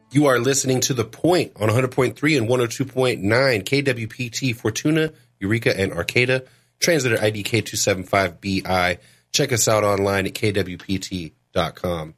You are listening to The Point on 100.3 and 102.9 KWPT Fortuna, Eureka, and Arcata. Translator ID K275BI. Check us out online at kwpt.com.